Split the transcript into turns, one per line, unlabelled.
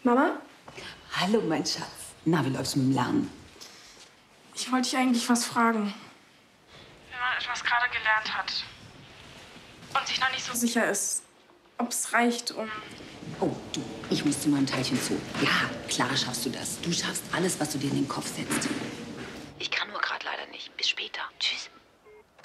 Mama?
Hallo, mein Schatz. Na, wie läuft's mit dem Lernen?
Ich wollte dich eigentlich was fragen. Wenn man etwas gerade gelernt hat und sich noch nicht so sicher ist, ob es reicht, um...
Oh, du, ich muss zu meinem Teilchen zu. Ja, klar schaffst du das. Du schaffst alles, was du dir in den Kopf setzt.